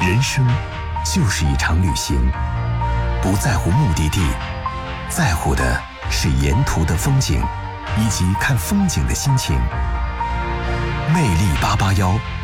人生就是一场旅行，不在乎目的地，在乎的是沿途的风景，以及看风景的心情。魅力881